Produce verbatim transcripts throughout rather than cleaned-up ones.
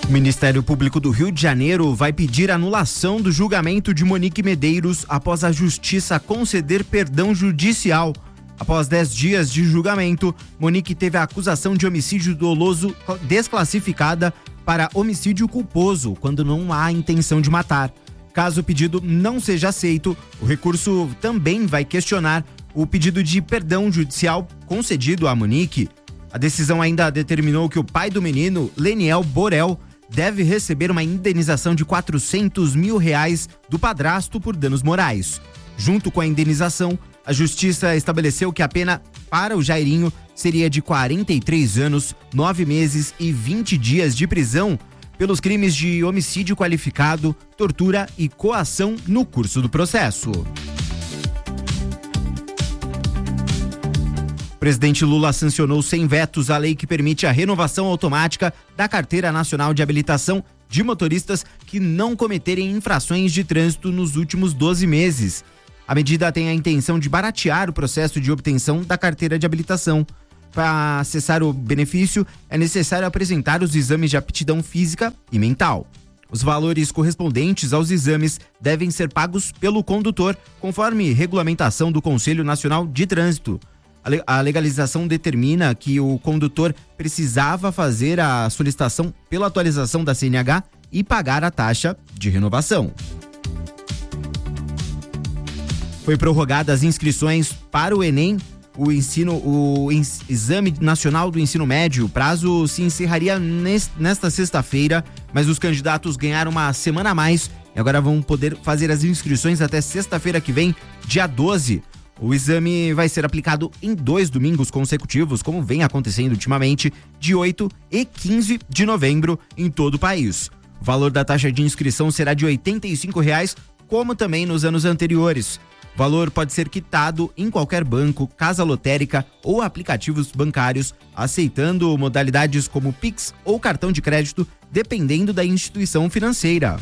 O Ministério Público do Rio de Janeiro vai pedir anulação do julgamento de Monique Medeiros após a Justiça conceder perdão judicial. Após dez dias de julgamento, Monique teve a acusação de homicídio doloso desclassificada para homicídio culposo, quando não há intenção de matar. Caso o pedido não seja aceito, o recurso também vai questionar o pedido de perdão judicial concedido a Monique. A decisão ainda determinou que o pai do menino, Leniel Borel, deve receber uma indenização de quatrocentos mil reais do padrasto por danos morais. Junto com a indenização, a Justiça estabeleceu que a pena para o Jairinho seria de quarenta e três anos, nove meses e vinte dias de prisão pelos crimes de homicídio qualificado, tortura e coação no curso do processo. O presidente Lula sancionou sem vetos a lei que permite a renovação automática da Carteira Nacional de Habilitação de motoristas que não cometerem infrações de trânsito nos últimos doze meses. A medida tem a intenção de baratear o processo de obtenção da carteira de habilitação. Para acessar o benefício, é necessário apresentar os exames de aptidão física e mental. Os valores correspondentes aos exames devem ser pagos pelo condutor, conforme regulamentação do Conselho Nacional de Trânsito. A legalização determina que o condutor precisava fazer a solicitação pela atualização da C N H e pagar a taxa de renovação. Foi prorrogada as inscrições para o Enem, o ensino, o Exame Nacional do Ensino Médio. O prazo se encerraria nesta sexta-feira, mas os candidatos ganharam uma semana a mais e agora vão poder fazer as inscrições até sexta-feira que vem, dia doze. O exame vai ser aplicado em dois domingos consecutivos, como vem acontecendo ultimamente, de oito e quinze de novembro em todo o país. O valor da taxa de inscrição será de oitenta e cinco reais, como também nos anos anteriores. O valor pode ser quitado em qualquer banco, casa lotérica ou aplicativos bancários, aceitando modalidades como Pix ou cartão de crédito, dependendo da instituição financeira.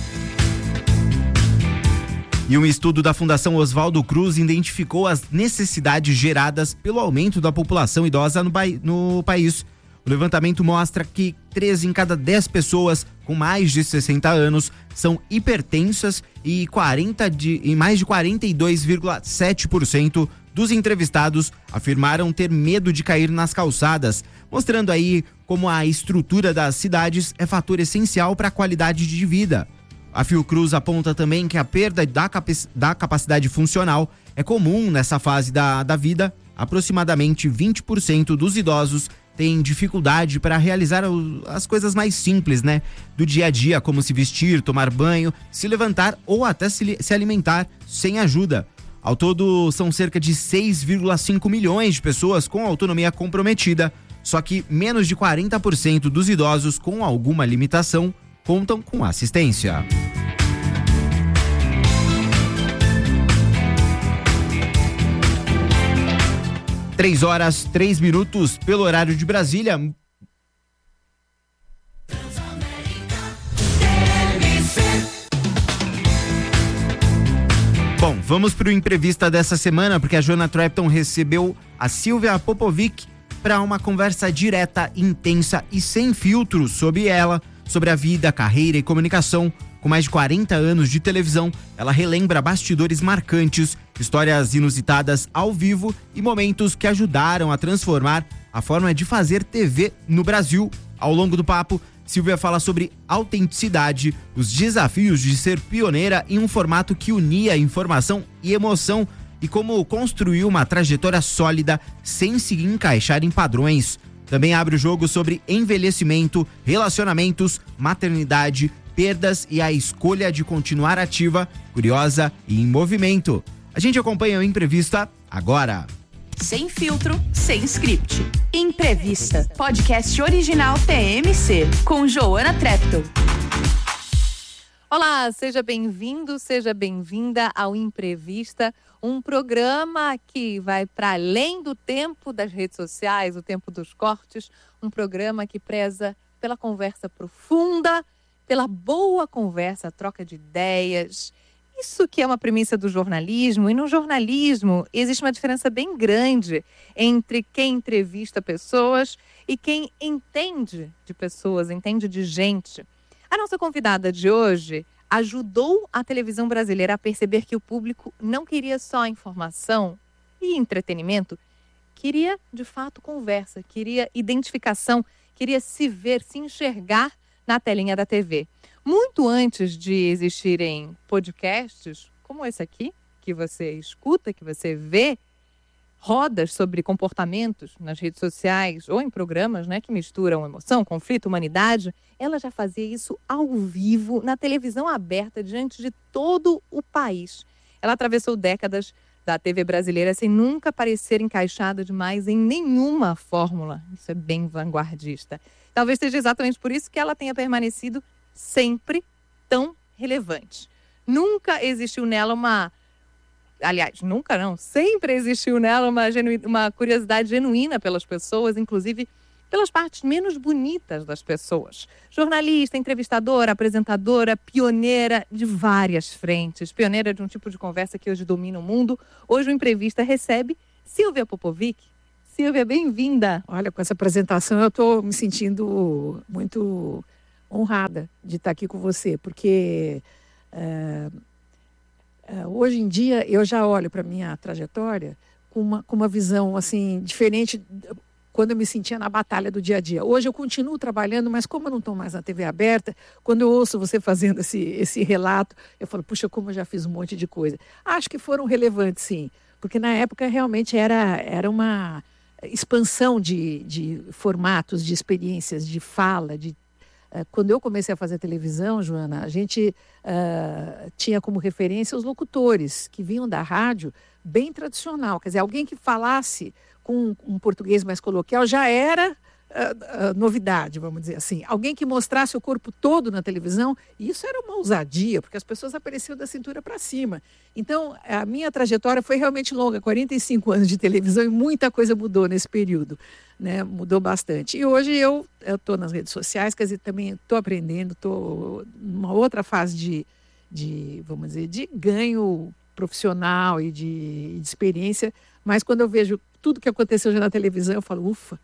E um estudo da Fundação Oswaldo Cruz identificou as necessidades geradas pelo aumento da população idosa no, ba- no país. O levantamento mostra que três em cada dez pessoas com mais de sessenta anos são hipertensas e, quarenta de, e mais de quarenta e dois vírgula sete por cento dos entrevistados afirmaram ter medo de cair nas calçadas, mostrando aí como a estrutura das cidades é fator essencial para a qualidade de vida. A Fiocruz aponta também que a perda da, capac- da capacidade funcional é comum nessa fase da, da vida. Aproximadamente vinte por cento dos idosos têm dificuldade para realizar o, as coisas mais simples, né? Do dia a dia, como se vestir, tomar banho, se levantar ou até se, se alimentar sem ajuda. Ao todo, são cerca de seis vírgula cinco milhões de pessoas com autonomia comprometida, só que menos de quarenta por cento dos idosos com alguma limitação contam com assistência. Três horas, três minutos pelo horário de Brasília. Bom, vamos para o Imprevista dessa semana, porque a Joana Trepton recebeu a Silvia Popovic para uma conversa direta, intensa e sem filtros sobre ela, sobre a vida, carreira e comunicação. Com mais de quarenta anos de televisão, ela relembra bastidores marcantes, histórias inusitadas ao vivo e momentos que ajudaram a transformar a forma de fazer T V no Brasil. Ao longo do papo, Silvia fala sobre autenticidade, os desafios de ser pioneira em um formato que unia informação e emoção e como construiu uma trajetória sólida sem se encaixar em padrões. Também abre o jogo sobre envelhecimento, relacionamentos, maternidade, perdas e a escolha de continuar ativa, curiosa e em movimento. A gente acompanha o Imprevista agora. Sem filtro, sem script. Imprevista, podcast original T M C, com Joana Trepton. Olá, seja bem-vindo, seja bem-vinda ao Imprevista, um programa que vai para além do tempo das redes sociais, o tempo dos cortes, um programa que preza pela conversa profunda, pela boa conversa, troca de ideias Isso que é uma premissa do jornalismo, e no jornalismo existe uma diferença bem grande entre quem entrevista pessoas e quem entende de pessoas, entende de gente. A nossa convidada de hoje ajudou a televisão brasileira a perceber que o público não queria só informação e entretenimento, queria de fato conversa, queria identificação, queria se ver, se enxergar na telinha da T V. Muito antes de existirem podcasts, como esse aqui, que você escuta, que você vê, rodas sobre comportamentos nas redes sociais ou em programas, né, que misturam emoção, conflito, humanidade, ela já fazia isso ao vivo, na televisão aberta, diante de todo o país. Ela atravessou décadas da T V brasileira sem nunca parecer encaixada demais em nenhuma fórmula. Isso é bem vanguardista. Talvez seja exatamente por isso que ela tenha permanecido sempre tão relevante. Nunca existiu nela uma... Aliás, nunca não. Sempre existiu nela uma, genu... uma curiosidade genuína pelas pessoas, inclusive pelas partes menos bonitas das pessoas. Jornalista, entrevistadora, apresentadora, pioneira de várias frentes. Pioneira de um tipo de conversa que hoje domina o mundo. Hoje o Imprevista recebe Silvia Popovic. Silvia, bem-vinda. Olha, com essa apresentação eu estou me sentindo muito honrada de estar aqui com você, porque é, é, hoje em dia eu já olho para a minha trajetória com uma, com uma visão assim, diferente quando eu me sentia na batalha do dia a dia. Hoje eu continuo trabalhando, mas como eu não estou mais na T V aberta, quando eu ouço você fazendo esse, esse relato, eu falo, puxa, como eu já fiz um monte de coisa. Acho que foram relevantes, sim, porque na época realmente era, era uma expansão de, de formatos, de experiências, de fala, de quando eu comecei a fazer televisão, Joana, a gente uh, tinha como referência os locutores que vinham da rádio bem tradicional. Quer dizer, alguém que falasse com um português mais coloquial já era uh, uh, novidade, vamos dizer assim. Alguém que mostrasse o corpo todo na televisão, isso era uma ousadia, porque as pessoas apareciam da cintura para cima. Então, a minha trajetória foi realmente longa, quarenta e cinco anos de televisão, e muita coisa mudou nesse período. Né, mudou bastante. E hoje eu estou nas redes sociais, quer dizer, também estou aprendendo, estou numa outra fase de, de, vamos dizer, de ganho profissional e de, de experiência, mas quando eu vejo tudo que aconteceu já na televisão, eu falo, ufa,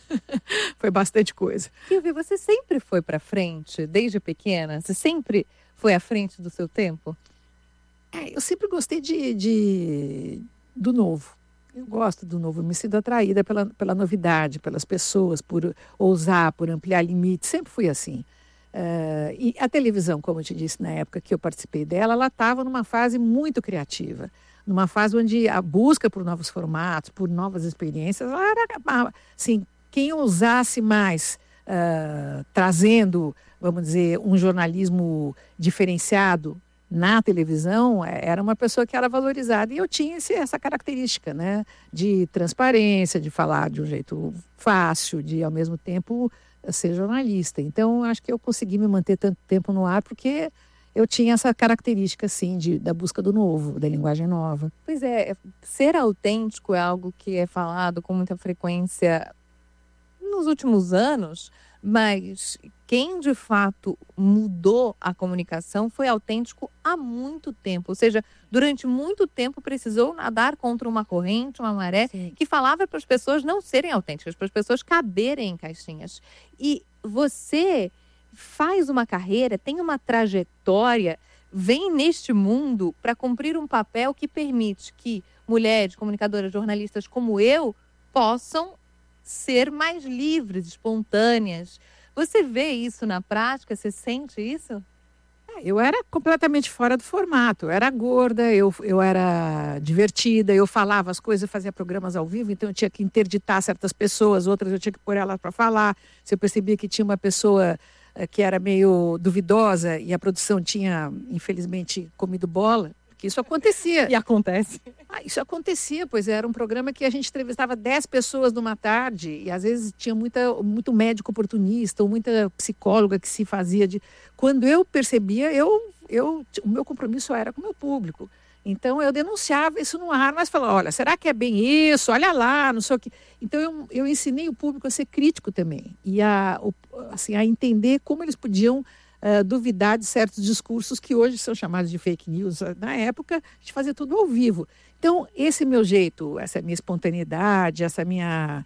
foi bastante coisa. Silvia, você sempre foi para frente, desde pequena? Você sempre foi à frente do seu tempo? É, eu sempre gostei de, de, do novo. Eu gosto do novo, eu me sinto atraída pela, pela novidade, pelas pessoas, por ousar, por ampliar limites, sempre fui assim. Uh, e a televisão, como eu te disse na época que eu participei dela, ela estava numa fase muito criativa, numa fase onde a busca por novos formatos, por novas experiências, ela era, assim, quem ousasse mais, uh, trazendo, vamos dizer, um jornalismo diferenciado, na televisão, era uma pessoa que era valorizada. E eu tinha esse, essa característica, né? De transparência, de falar de um jeito fácil, de, ao mesmo tempo, ser jornalista. Então, acho que eu consegui me manter tanto tempo no ar porque eu tinha essa característica, assim, de, da busca do novo, da linguagem nova. Pois é, ser autêntico é algo que é falado com muita frequência nos últimos anos, mas quem de fato mudou a comunicação foi autêntico há muito tempo. Ou seja, durante muito tempo precisou nadar contra uma corrente, uma maré, Sim. que falava para as pessoas não serem autênticas, para as pessoas caberem em caixinhas. E você faz uma carreira, tem uma trajetória, vem neste mundo para cumprir um papel que permite que mulheres, comunicadoras, jornalistas como eu possam ser mais livres, espontâneas. Você vê isso na prática? Você sente isso? Eu era completamente fora do formato. Eu era gorda, eu, eu era divertida, eu falava as coisas, eu fazia programas ao vivo, então eu tinha que interditar certas pessoas, outras eu tinha que pôr elas para falar. Se eu percebia que tinha uma pessoa uh, que era meio duvidosa e a produção tinha, infelizmente, comido bola, que isso acontecia. E acontece. Ah, isso acontecia, pois era um programa que a gente entrevistava dez pessoas numa tarde e às vezes tinha muita, muito médico oportunista ou muita psicóloga que se fazia de... Quando eu percebia, eu, eu, o meu compromisso era com o meu público. Então eu denunciava isso no ar, mas falava, olha, será que é bem isso? Olha lá, não sei o que. Então eu, eu ensinei o público a ser crítico também e a, assim, a entender como eles podiam uh, duvidar de certos discursos que hoje são chamados de fake news. Na época, a gente fazia tudo ao vivo. Então, esse meu jeito, essa minha espontaneidade, essa minha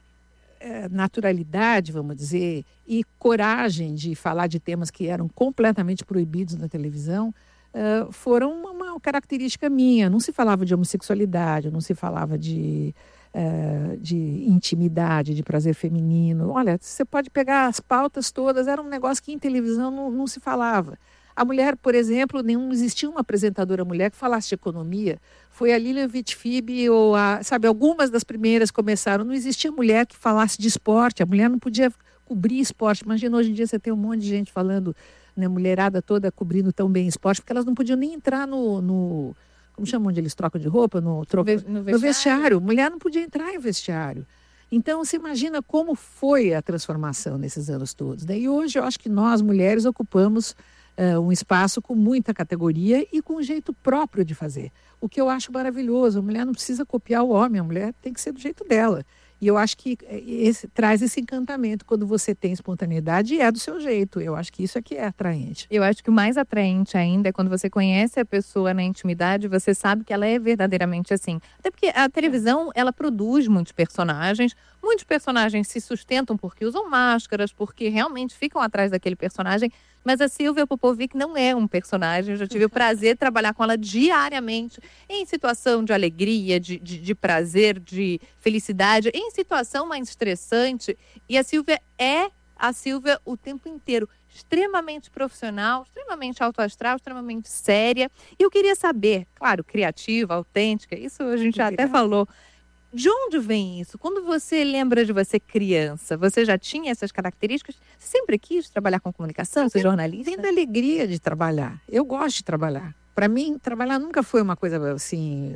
uh, naturalidade, vamos dizer, e coragem de falar de temas que eram completamente proibidos na televisão, uh, foram uma, uma característica minha. Não se falava de homossexualidade, não se falava de... Uh, de intimidade, de prazer feminino. Olha, você pode pegar as pautas todas, era um negócio que em televisão não, não se falava. A mulher, por exemplo, não existia uma apresentadora mulher que falasse de economia. Foi a Lilian Vitfib, ou a, sabe, algumas das primeiras começaram. Não existia mulher que falasse de esporte, a mulher não podia cobrir esporte. Imagina, hoje em dia você tem um monte de gente falando, né, mulherada toda cobrindo tão bem esporte, porque elas não podiam nem entrar no... no como chamam onde eles trocam de roupa? No, troca, no, vestiário. no vestiário. Mulher não podia entrar em vestiário. Então, você imagina como foi a transformação nesses anos todos. Né? E hoje, eu acho que nós, mulheres, ocupamos uh, um espaço com muita categoria e com um jeito próprio de fazer. O que eu acho maravilhoso. A mulher não precisa copiar o homem, a mulher tem que ser do jeito dela. E eu acho que esse, traz esse encantamento quando você tem espontaneidade e é do seu jeito. Eu acho que isso é que é atraente. Eu acho que o mais atraente ainda é quando você conhece a pessoa na intimidade, você sabe que ela é verdadeiramente assim. Até porque a televisão, ela produz muitos personagens. Muitos personagens se sustentam porque usam máscaras, porque realmente ficam atrás daquele personagem. Mas a Silvia Popovic não é um personagem. Eu já tive o prazer de trabalhar com ela diariamente, em situação de alegria, de, de, de prazer, de felicidade, em situação mais estressante. E a Silvia é a Silvia o tempo inteiro. Extremamente profissional, extremamente autoastral, extremamente séria. E eu queria saber, claro, criativa, autêntica, isso a gente já até falou. De onde vem isso? Quando você lembra de você criança, você já tinha essas características? Você sempre quis trabalhar com comunicação, ser jornalista? Vem da alegria de trabalhar. Eu gosto de trabalhar. Para mim, trabalhar nunca foi uma coisa assim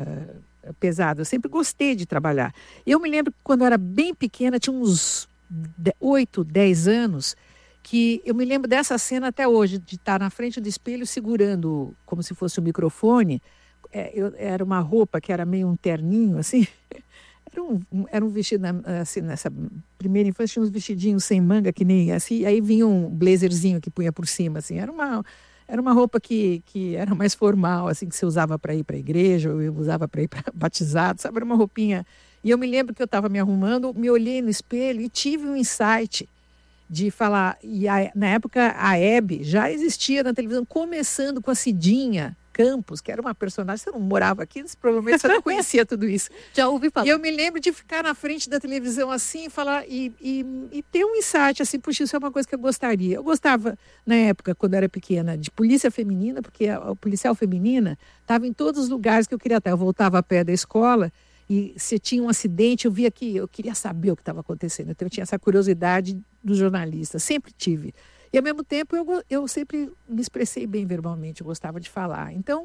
uh, pesada. Eu sempre gostei de trabalhar. Eu me lembro que quando eu era bem pequena, tinha uns oito, dez anos, que eu me lembro dessa cena até hoje, de estar na frente do espelho segurando como se fosse um microfone. É, eu, era uma roupa que era meio um terninho, assim. Era um, um, era um vestido, assim, nessa primeira infância, tinha uns vestidinhos sem manga, que nem assim. Aí vinha um blazerzinho que punha por cima, assim. Era uma, era uma roupa que, que era mais formal, assim, que você usava para ir para a igreja, ou eu usava para ir para batizado, sabe? Era uma roupinha. E eu me lembro que eu estava me arrumando, me olhei no espelho e tive um insight de falar. E a, na época, a Hebe já existia na televisão, começando com a Cidinha Campos, que era uma personagem, você não morava aqui, provavelmente você não conhecia tudo isso. Já ouvi falar. E eu me lembro de ficar na frente da televisão assim, falar e, e, e ter um insight, assim, puxa, isso é uma coisa que eu gostaria. Eu gostava, na época, quando eu era pequena, de polícia feminina, porque a, a policial feminina estava em todos os lugares que eu queria estar. Eu voltava a pé da escola e se tinha um acidente, eu via que eu queria saber o que estava acontecendo. Então eu tinha essa curiosidade do jornalista, sempre tive. E, ao mesmo tempo, eu, eu sempre me expressei bem verbalmente, eu gostava de falar. Então,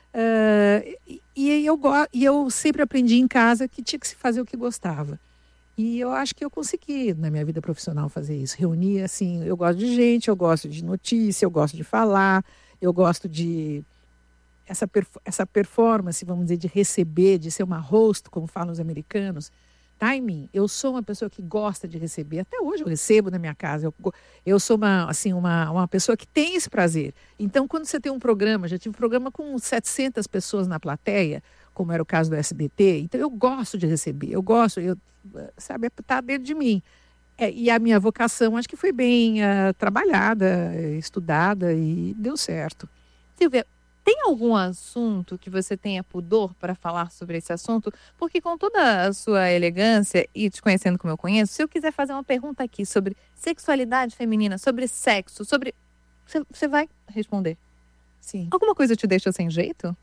uh, e, e, eu, e eu sempre aprendi em casa que tinha que se fazer o que gostava. E eu acho que eu consegui, na minha vida profissional, fazer isso. Reunir, assim, eu gosto de gente, eu gosto de notícia, eu gosto de falar, eu gosto de... Essa, essa performance, vamos dizer, de receber, de ser uma host, como falam os americanos. Timing, eu sou uma pessoa que gosta de receber, até hoje eu recebo na minha casa, eu, eu sou uma, assim, uma, uma pessoa que tem esse prazer. Então, quando você tem um programa, já tive um programa com setecentas pessoas na plateia, como era o caso do S B T, então eu gosto de receber, eu gosto, eu, sabe, está dentro de mim. É, e a minha vocação, acho que foi bem uh, trabalhada, estudada e deu certo. Silvia, tem algum assunto que você tenha pudor para falar sobre esse assunto? Porque com toda a sua elegância e te conhecendo como eu conheço, se eu quiser fazer uma pergunta aqui sobre sexualidade feminina, sobre sexo, sobre... Você, você vai responder? Sim. Alguma coisa te deixa sem jeito?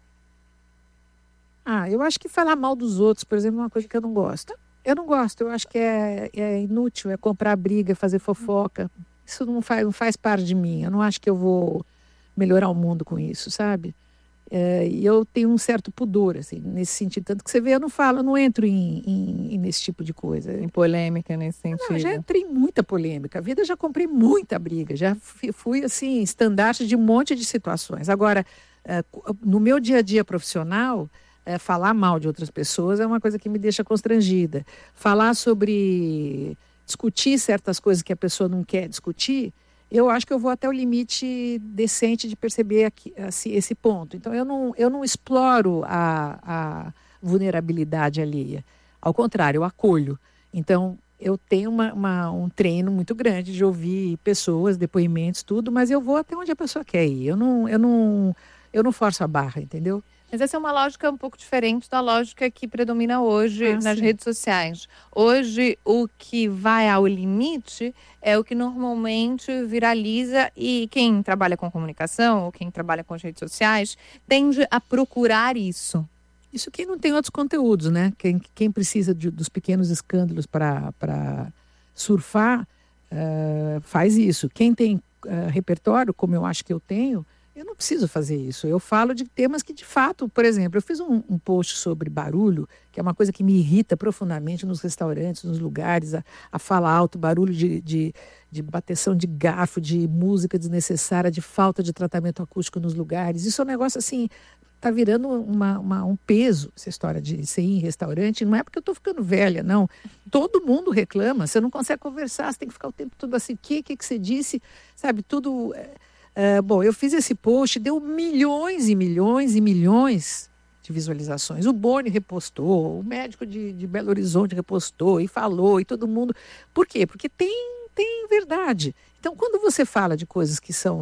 Ah, eu acho que falar mal dos outros, por exemplo, é uma coisa que eu não gosto. Eu não gosto, eu acho que é, é inútil, é comprar briga, fazer fofoca. Isso não faz, não faz parte de mim. Eu não acho que eu vou melhorar o mundo com isso, sabe? É, e eu tenho um certo pudor, assim, nesse sentido. Tanto que você vê, eu não falo, eu não entro em, em, em nesse tipo de coisa. Em polêmica nesse sentido. Não, já entrei em muita polêmica. A vida já comprei muita briga. Já fui, fui assim, estandarte de um monte de situações. Agora, é, no meu dia a dia profissional, é, falar mal de outras pessoas é uma coisa que me deixa constrangida. Falar sobre... discutir certas coisas que a pessoa não quer discutir, eu acho que eu vou até o limite decente de perceber aqui, assim, esse ponto. Então, eu não, eu não exploro a, a vulnerabilidade alheia. Ao contrário, eu acolho. Então, eu tenho uma, uma, um treino muito grande de ouvir pessoas, depoimentos, tudo, mas eu vou até onde a pessoa quer ir. Eu não, eu não, eu não forço a barra, entendeu? Mas essa é uma lógica um pouco diferente da lógica que predomina hoje Ah, nas sim. redes sociais. Hoje, o que vai ao limite é o que normalmente viraliza, e quem trabalha com comunicação ou quem trabalha com as redes sociais tende a procurar isso. Isso quem não tem outros conteúdos, né? Quem, quem precisa de, dos pequenos escândalos para surfar, uh, faz isso. Quem tem uh, repertório, como eu acho que eu tenho, eu não preciso fazer isso. Eu falo de temas que, de fato, por exemplo, eu fiz um, um post sobre barulho, que é uma coisa que me irrita profundamente nos restaurantes, nos lugares, a, a fala alto, barulho de, de, de bateção de garfo, de música desnecessária, de falta de tratamento acústico nos lugares. Isso é um negócio assim... Está virando uma, uma, um peso, essa história de ser em restaurante. Não é porque eu estou ficando velha, não. Todo mundo reclama. Você não consegue conversar, você tem que ficar o tempo todo assim. O que, que, que você disse? Sabe, tudo... É, é, bom, eu fiz esse post, deu milhões e milhões e milhões de visualizações. O Boni repostou, o médico de, de Belo Horizonte repostou e falou, e todo mundo... Por quê? Porque tem, tem verdade. Então, quando você fala de coisas que são